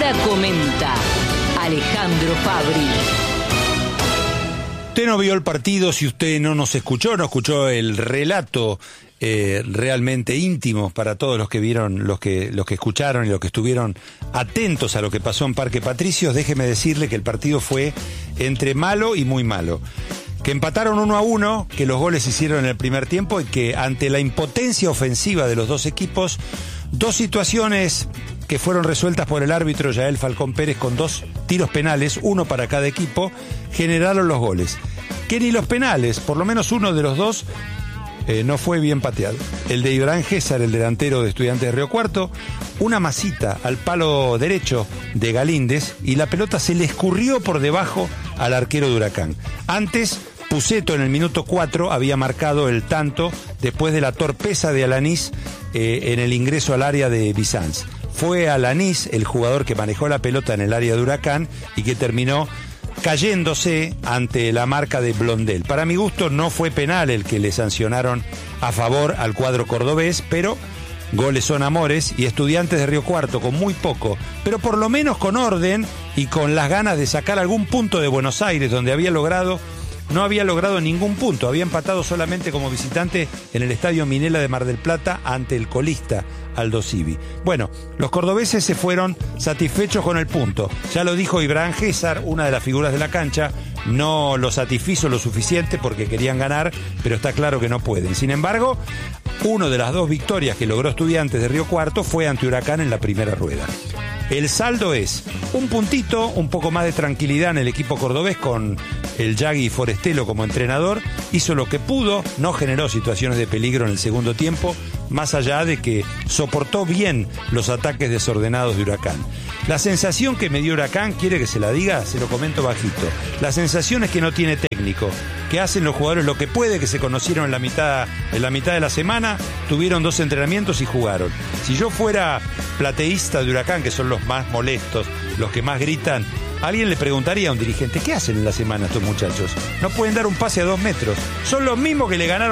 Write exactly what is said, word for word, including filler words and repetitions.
Ahora comenta Alejandro Fabri. Usted no vio el partido, si usted no nos escuchó, no escuchó el relato eh, realmente íntimo para todos los que vieron, los que, los que escucharon y los que estuvieron atentos a lo que pasó en Parque Patricios. Déjeme decirle que el partido fue entre malo y muy malo. Que empataron uno a uno, que los goles se hicieron en el primer tiempo y que ante la impotencia ofensiva de los dos equipos, dos situaciones que fueron resueltas por el árbitro Yael Falcón Pérez con dos tiros penales, uno para cada equipo, generaron los goles. Que ni los penales, por lo menos uno de los dos, eh, no fue bien pateado. El de Ibrahim César, el delantero de Estudiantes de Río Cuarto, una masita al palo derecho de Galíndez y la pelota se le escurrió por debajo al arquero de Huracán. Antes, Puceto en el minuto cuatro había marcado el tanto después de la torpeza de Alanís eh, en el ingreso al área de Bizanz. Fue Alanís el jugador que manejó la pelota en el área de Huracán y que terminó cayéndose ante la marca de Blondel. Para mi gusto no fue penal el que le sancionaron a favor al cuadro cordobés, pero goles son amores y Estudiantes de Río Cuarto con muy poco, pero por lo menos con orden y con las ganas de sacar algún punto de Buenos Aires, donde había logrado no había logrado ningún punto, había empatado solamente como visitante en el Estadio Minela de Mar del Plata ante el colista Aldo Civi. Bueno, los cordobeses se fueron satisfechos con el punto. Ya lo dijo Ibrahim César, una de las figuras de la cancha, no lo satisfizo lo suficiente porque querían ganar, pero está claro que no pueden. Sin embargo, una de las dos victorias que logró Estudiantes de Río Cuarto fue ante Huracán en la primera rueda. El saldo es un puntito, un poco más de tranquilidad en el equipo cordobés con el Yagui Forestelo como entrenador. Hizo lo que pudo, no generó situaciones de peligro en el segundo tiempo, más allá de que soportó bien los ataques desordenados de Huracán. La sensación que me dio Huracán, ¿quiere que se la diga? Se lo comento bajito. La sensación es que no tiene técnico, que hacen los jugadores lo que puede, que se conocieron en la mitad, en la mitad de la semana, tuvieron dos entrenamientos y jugaron. Si yo fuera plateísta de Huracán, que son los más molestos, los que más gritan, alguien le preguntaría a un dirigente, ¿qué hacen en la semana estos muchachos? No pueden dar un pase a dos metros. Son los mismos que le ganaron